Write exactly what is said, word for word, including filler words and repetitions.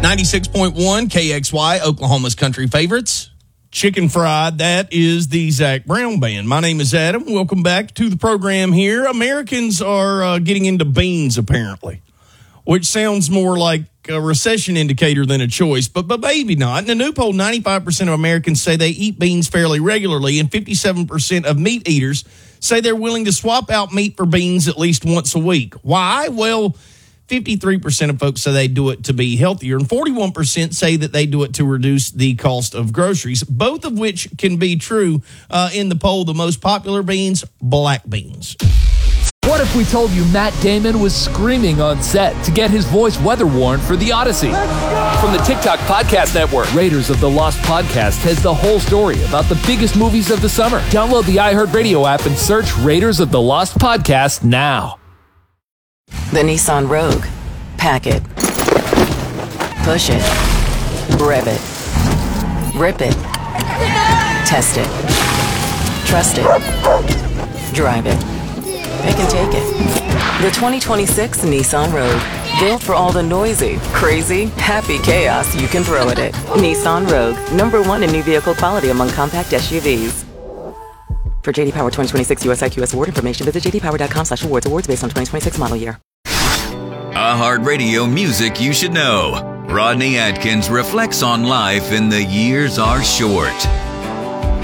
ninety-six point one K X Y, Oklahoma's country favorites. Chicken Fried, that is the Zach Brown Band. My name is Adam. Welcome back to the program here. Americans are uh, getting into beans, apparently, which sounds more like a recession indicator than a choice, but, but maybe not. In a new poll, ninety-five percent of Americans say they eat beans fairly regularly, and fifty-seven percent of meat eaters say they're willing to swap out meat for beans at least once a week. Why? Well, fifty-three percent of folks say they do it to be healthier, and forty-one percent say that they do it to reduce the cost of groceries, both of which can be true uh, in the poll. The most popular beans, black beans. What if we told you Matt Damon was screaming on set to get his voice weather warned for The Odyssey? From the TikTok Podcast Network, Raiders of the Lost Podcast has the whole story about the biggest movies of the summer. Download the iHeartRadio app and search Raiders of the Lost Podcast now. The Nissan Rogue. Pack it. Push it. Rev it. Rip it. Test it. Trust it. Drive it. Pick and take it. The twenty twenty-six Nissan Rogue. Built for all the noisy, crazy, happy chaos you can throw at it. Nissan Rogue. Number one in new vehicle quality among compact S U Vs. For J D Power twenty twenty-six U S I Q S award information, visit j d power dot com slash awards. Awards based on twenty twenty-six model year. iHeartRadio music you should know. Rodney Atkins reflects on life in The Years Are Short.